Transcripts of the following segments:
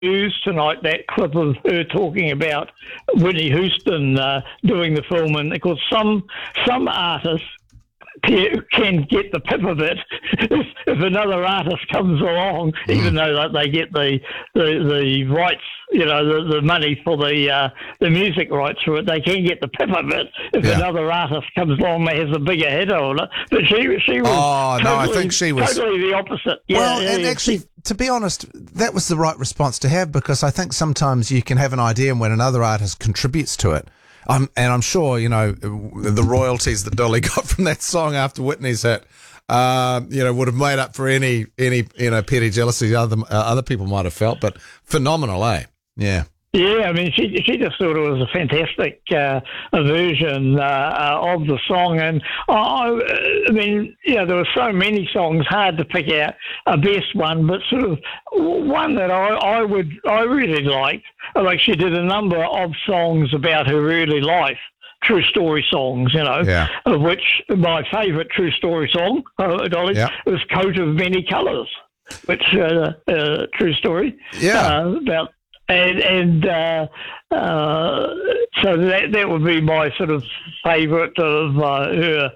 news tonight, that clip of her talking about Whitney Houston doing the film, and of course some artists can get the pip of it if another artist comes along, even though they get the rights, the money for the music rights for it. They can get the pip of it if another artist comes along that has a bigger hit on it. But she was I think she was totally the opposite. Actually, to be honest, that was the right response to have, because I think sometimes you can have an idea when another artist contributes to it. And I'm sure, the royalties that Dolly got from that song after Whitney's hit, would have made up for any petty jealousy other people might have felt. But phenomenal, eh? Yeah. Yeah, I mean, she just thought it was a fantastic version of the song, and I mean, there were so many songs, hard to pick out a best one, but sort of one that I really liked. Like, she did a number of songs about her early life, true story songs, of which my favourite true story song, Dolly, was "Coat of Many Colours," which true story about. And so that would be my sort of favourite of her,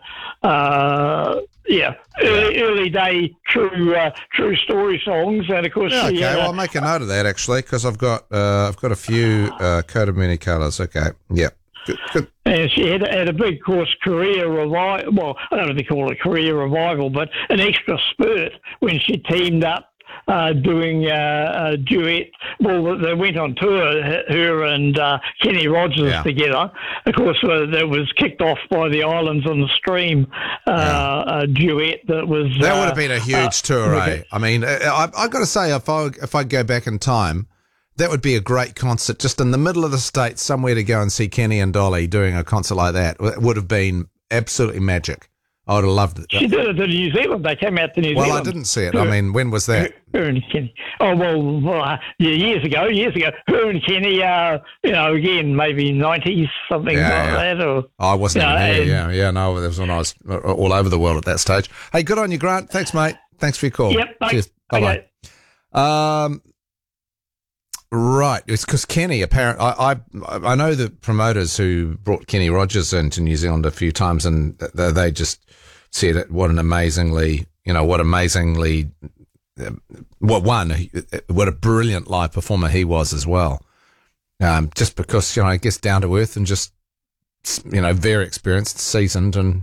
early day true story songs. And of course, I'll make a note of that actually, because I've got a few Coat of Many Colours. Okay, yeah. Good. And she had a big, career revival. Well, I don't know if they call it a career revival, but an extra spurt when she teamed up. Doing a duet. Well, they went on tour, her and Kenny Rogers together. Of course, that was kicked off by the Islands on the Stream a duet that was... That would have been a huge tour, eh? I mean, I've got to say, if I go back in time, that would be a great concert, just in the middle of the States, somewhere to go and see Kenny and Dolly doing a concert like that. It would have been absolutely magic. I would have loved it. She did it to New Zealand. They came out to New Zealand. Well, I didn't see it. I mean, when was that? Her and Kenny. Oh, years ago. Her and Kenny, again, maybe 90s, something like that. Or, I wasn't even here. No, that was when I was all over the world at that stage. Hey, good on you, Grant. Thanks, mate. Thanks for your call. Yep. Cheers. Bye-bye. Okay. Right, it's because Kenny, apparently, I know the promoters who brought Kenny Rogers into New Zealand a few times, and they just said what a brilliant live performer he was as well. Just because, I guess down to earth and just, very experienced, seasoned, and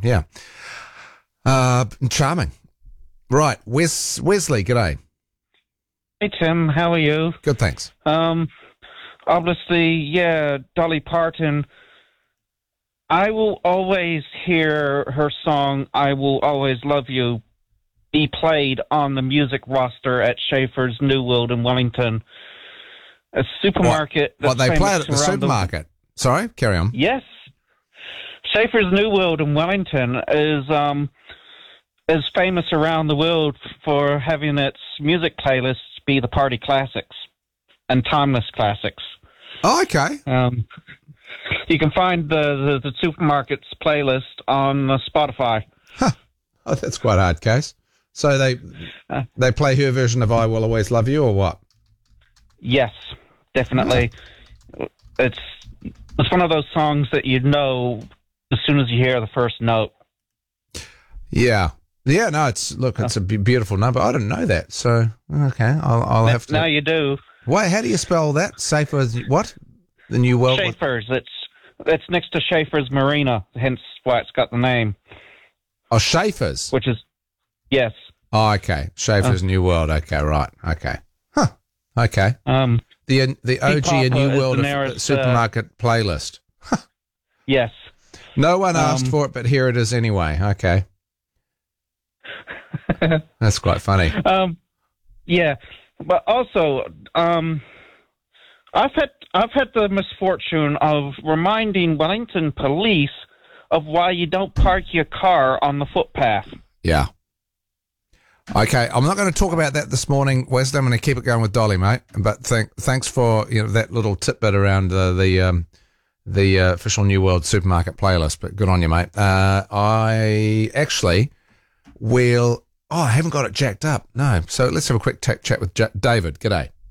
charming. Right, Wesley, g'day. Hey, Tim, how are you? Good, thanks. Obviously, Dolly Parton. I will always hear her song, I Will Always Love You, be played on the music roster at Schaefer's New World in Wellington. A supermarket. What they play it at the supermarket? Sorry, carry on. Yes. Schaefer's New World in Wellington is famous around the world for having its music playlists be the party classics and timeless classics. Oh, okay. You can find the supermarket's playlist on Spotify. Huh. Oh, that's quite a hard case. So they play her version of I Will Always Love You, or what? Yes, definitely. Oh. It's one of those songs that you know as soon as you hear the first note. Yeah. Yeah, no, it's a beautiful number. I didn't know that, so okay, I'll have to. Now you do. Why? How do you spell that? Schaefer's what? The New World. Schaefer's. It's next to Schaefer's Marina, hence why it's got the name. Oh, Schaefer's. Which is, yes. Oh, okay. Schaefer's New World. Okay, right. Okay. Huh. Okay. The OG and New World of supermarket playlist. Yes. No one asked for it, but here it is anyway. Okay. That's quite funny. Yeah, but also, I've had the misfortune of reminding Wellington police of why you don't park your car on the footpath. Yeah. Okay, I'm not going to talk about that this morning, Wesley. I'm going to keep it going with Dolly, mate. But thanks for that little tidbit around the official New World supermarket playlist. But good on you, mate. I actually will. Oh, I haven't got it jacked up. No. So let's have a quick chat with David. G'day.